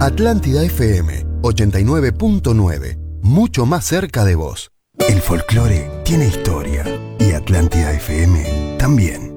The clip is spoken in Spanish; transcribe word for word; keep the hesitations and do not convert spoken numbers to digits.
Atlántida F M ochenta y nueve punto nueve, mucho más cerca de vos. El folclore tiene historia y Atlántida F M también.